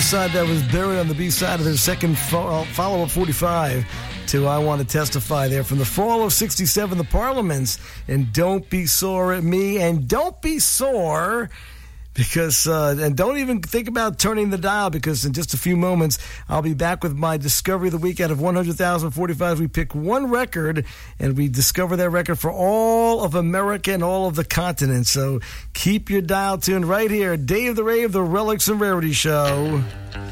side that was buried on the B-side of their second follow-up 45 to I Want to Testify there from the fall of 67, the Parliaments, and Don't Be Sore at Me, and don't be sore because, and don't even think about turning the dial, because in just a few moments, I'll be back with my Discovery of the Week. Out of 100,045, we pick one record, and we discover that record for all of America and all of the continent. So keep your dial tuned right here. Dave the Rave, the Relics and Rarity Show.